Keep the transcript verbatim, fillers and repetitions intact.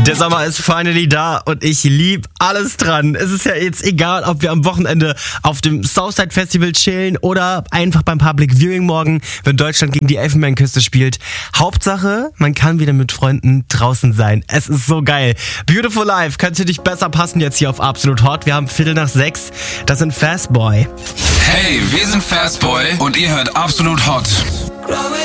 Der Sommer ist finally da und ich lieb alles dran. Es ist ja jetzt egal, ob wir am Wochenende auf dem Southside Festival chillen oder einfach beim Public Viewing morgen, wenn Deutschland gegen die Elfenbeinküste spielt. Hauptsache, man kann wieder mit Freunden draußen sein. Es ist so geil. Beautiful Life könnte dich besser passen jetzt hier auf Absolut Hot. Wir haben Viertel nach sechs. Das sind Fastboy. Hey, wir sind Fastboy und ihr hört Absolut Hot.